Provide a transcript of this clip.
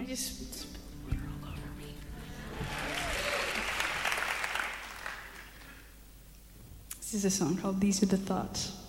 I just spilled water all over me. This is a song called These Are the Thoughts.